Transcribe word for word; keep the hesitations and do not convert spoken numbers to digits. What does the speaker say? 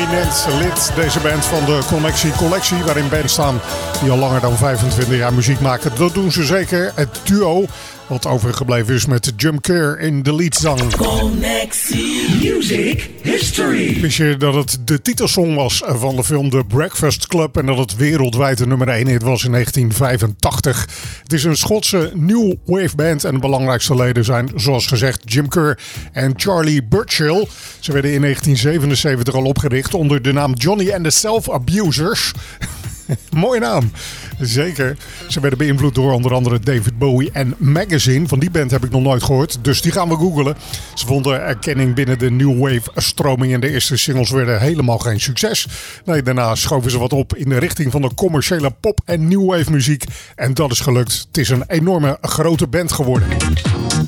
prominent lid, deze band van de Connectie Collectie, waarin bands staan die al langer dan vijfentwintig jaar muziek maken. Dat doen ze zeker. Het duo wat overgebleven is met Jim Kerr in de leadzang. Connectie Music History. Wist je dat het de titelsong was van de film The Breakfast Club en dat het wereldwijd de nummer één hit was in negentien vijfentachtig? Het is een Schotse new wave band en de belangrijkste leden zijn, zoals gezegd, Jim Kerr en Charlie Burchill. Ze werden in negentien zevenenzeventig al opgericht onder de naam Johnny and the Self-Abusers. Mooie naam. Zeker. Ze werden beïnvloed door onder andere David Bowie en Magazine. Van die band heb ik nog nooit gehoord, dus die gaan we googlen. Ze vonden erkenning binnen de New Wave stroming en de eerste singles werden helemaal geen succes. Nee, daarna schoven ze wat op in de richting van de commerciële pop en New Wave muziek. En dat is gelukt. Het is een enorme grote band geworden.